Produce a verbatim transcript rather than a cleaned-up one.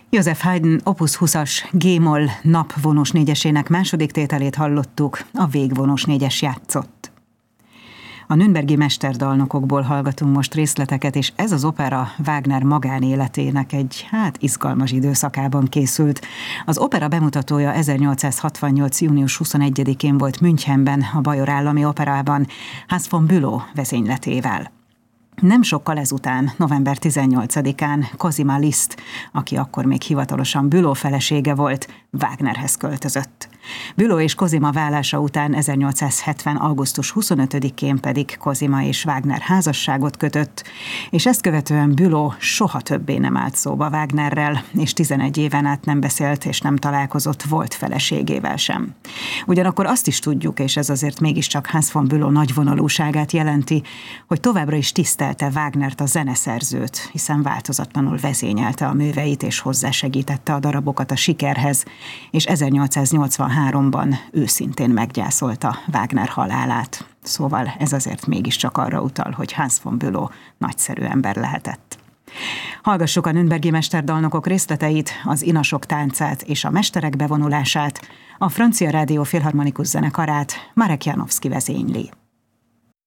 Joseph Haydn Opus húszas G-moll napvonós négyesének második tételét hallottuk, a végvonós négyes játszott. A nürnbergi mesterdalnokokból hallgatunk most részleteket, és ez az opera Wagner magánéletének egy, hát izgalmas időszakában készült. Az opera bemutatója ezernyolcszázhatvannyolc. június huszonegyedikén volt Münchenben, a Bajor Állami Operában, Hans von Bülow vezényletével. Nem sokkal ezután, november tizennyolcadikán Cosima Liszt, aki akkor még hivatalosan Bülow felesége volt, Wagnerhez költözött. Bülow és Cosima válása után ezernyolcszázhetven. augusztus huszonötödikén pedig Cosima és Wagner házasságot kötött, és ezt követően Bülow soha többé nem állt szóba Wagnerrel, és tizenegy éven át nem beszélt és nem találkozott volt feleségével sem. Ugyanakkor azt is tudjuk, és ez azért mégiscsak Hans von Bülow nagyvonalúságát jelenti, hogy továbbra is tisztelte Wagnert, a zeneszerzőt, hiszen változatlanul vezényelte a műveit és hozzásegítette a darabokat a sikerhez, és ezernyolcszáznyolcvanháromban őszintén meggyászolta Wagner halálát. Szóval ez azért mégiscsak arra utal, hogy Hans von Bülow nagyszerű ember lehetett. Hallgassuk a nürnbergi mesterdalnokok részleteit, az inasok táncát és a mesterek bevonulását, a Francia Rádió Filharmonikus Zenekarát Marek Janowski vezényli.